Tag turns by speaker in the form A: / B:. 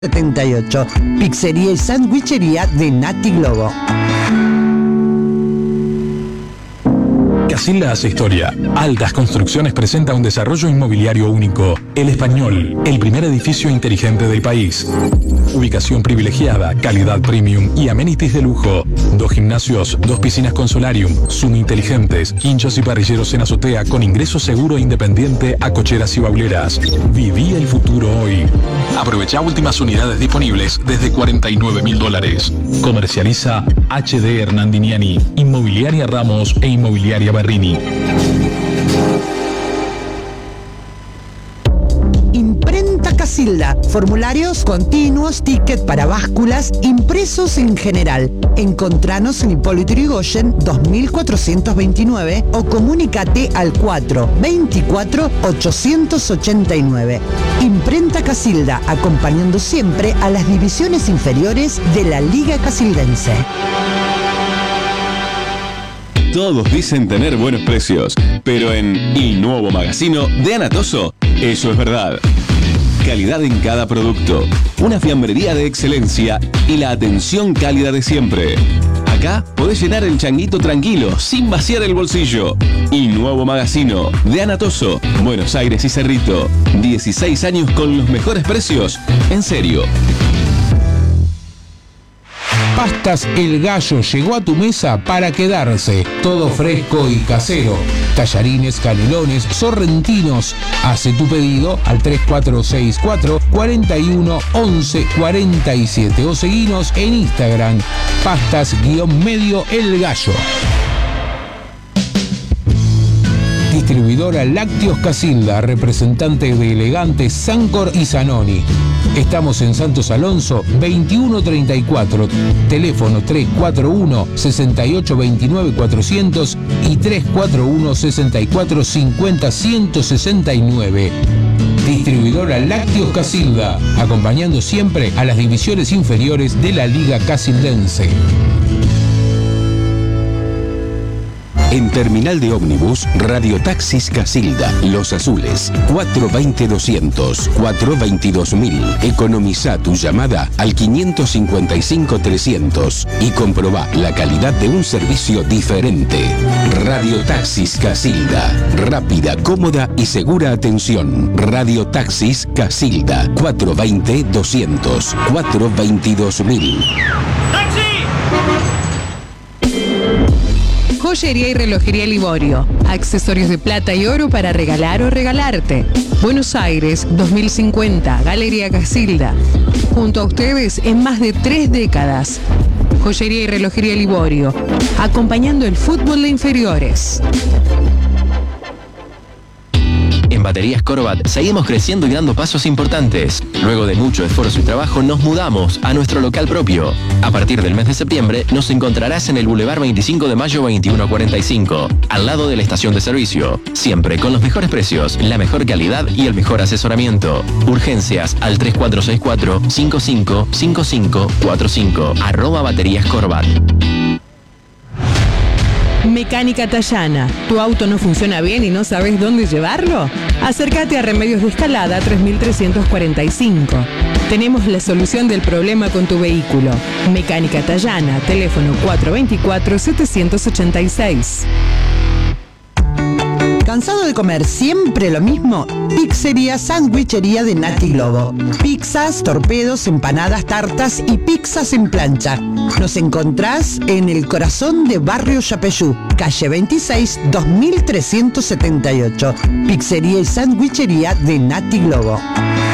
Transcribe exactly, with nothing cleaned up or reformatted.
A: setenta y ocho. Pizzería y sandwichería de Nati Globo.
B: Casilda hace historia. Altas Construcciones presenta un desarrollo inmobiliario único. El Español, el primer edificio inteligente del país. Ubicación privilegiada, calidad premium y amenities de lujo. Dos gimnasios, dos piscinas con solarium, Zoom inteligentes, hinchas y parrilleros en azotea con ingreso seguro e independiente a cocheras y bauleras. Viví el futuro hoy. Aprovecha últimas unidades disponibles desde cuarenta y nueve mil dólares. Comercializa H D Hernandiniani, Inmobiliaria Ramos e Inmobiliaria Berrini.
A: Imprenta Casilda. Formularios continuos, ticket para básculas, impresos en general. Encontranos en Hipólito Yrigoyen dos mil cuatrocientos veintinueve o comunícate al cuatro veinticuatro ochocientos ochenta y nueve. Imprenta Casilda, acompañando siempre a las divisiones inferiores de la Liga Casildense.
C: Todos dicen tener buenos precios, pero en Il Nuovo Magazzino de Anatoso, eso es verdad. Calidad en cada producto, una fiambrería de excelencia y la atención cálida de siempre. Acá podés llenar el changuito tranquilo, sin vaciar el bolsillo. Il Nuovo Magazzino de Anatoso, Buenos Aires y Cerrito. dieciséis años con los mejores precios, en serio.
D: Pastas El Gallo llegó a tu mesa para quedarse. Todo fresco y casero. Tallarines, canelones, sorrentinos. Hace tu pedido al tres cuatro seis cuatro, cuatro uno, once, cuarenta y siete o seguinos en Instagram. Pastas-medio El Gallo. Distribuidora Lácteos Casilda, representante de Elegantes, Sancor y Zanoni. Estamos en Santos Alonso veintiuno treinta y cuatro, teléfono tres cuatro uno, seis ocho dos nueve, cuatrocientos y tres cuatro uno, seis cuatro cinco cero, ciento sesenta y nueve. Distribuidora Lácteos Casilda, acompañando siempre a las divisiones inferiores de la Liga Casildense.
C: En Terminal de Ómnibus, Radiotaxis Casilda, Los Azules, cuatro dos cero, doscientos, cuatro veintidós mil. Economiza tu llamada al quinientos cincuenta y cinco, trescientos y comprobá la calidad de un servicio diferente. Radiotaxis Casilda, rápida, cómoda y segura atención. Radiotaxis Casilda, cuatro dos cero, doscientos, cuatro veintidós mil.
E: Joyería y relojería Liborio. Accesorios de plata y oro para regalar o regalarte. Buenos Aires, dos mil cincuenta, Galería Casilda. Junto a ustedes en más de tres décadas. Joyería y relojería Liborio. Acompañando el fútbol de inferiores.
F: En Baterías Corbat seguimos creciendo y dando pasos importantes. Luego de mucho esfuerzo y trabajo nos mudamos a nuestro local propio. A partir del mes de septiembre nos encontrarás en el Boulevard veinticinco de mayo veintiuno cuarenta y cinco, al lado de la estación de servicio. Siempre con los mejores precios, la mejor calidad y el mejor asesoramiento. Urgencias al tres cuatro seis cuatro, cinco cinco cinco cinco cuatro cinco. Arroba Baterías Corbat.
E: Mecánica Tallana. ¿Tu auto no funciona bien y no sabes dónde llevarlo? Acércate a Remedios de Escalada tres mil trescientos cuarenta y cinco. Tenemos la solución del problema con tu vehículo. Mecánica Tallana. Teléfono cuatro dos cuatro, siete ocho seis.
A: ¿Cansado de comer siempre lo mismo? Pizzería Sandwichería de Nati Globo. Pizzas, torpedos, empanadas, tartas y pizzas en plancha. Nos encontrás en el corazón de Barrio Yapeyú, calle veintiséis, dos mil trescientos setenta y ocho. Pizzería y Sandwichería de Nati Globo.